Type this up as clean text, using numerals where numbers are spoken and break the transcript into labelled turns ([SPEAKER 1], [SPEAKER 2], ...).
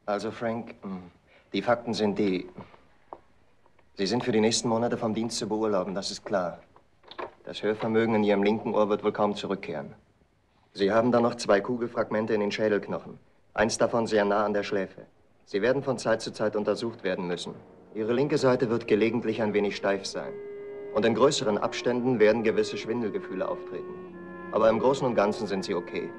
[SPEAKER 1] Also, Frank, die Fakten sind die. Sie sind für die nächsten Monate vom Dienst zu beurlauben, das ist klar. Das Hörvermögen in Ihrem linken Ohr wird wohl kaum zurückkehren. Sie haben dann noch 2 Kugelfragmente in den Schädelknochen. Eins davon sehr nah an der Schläfe. Sie werden von Zeit zu Zeit untersucht werden müssen. Ihre linke Seite wird gelegentlich ein wenig steif sein. Und in größeren Abständen werden gewisse Schwindelgefühle auftreten. Aber im Großen und Ganzen sind Sie okay.